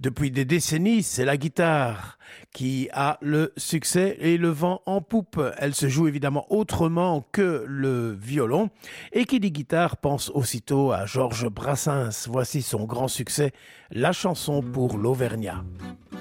Depuis des décennies, c'est la guitare qui a le succès et le vent en poupe. Elle se joue évidemment autrement que le violon. Et qui dit guitare pense aussitôt à Georges Brassens. Voici son grand succès, la chanson pour l'Auvergnat.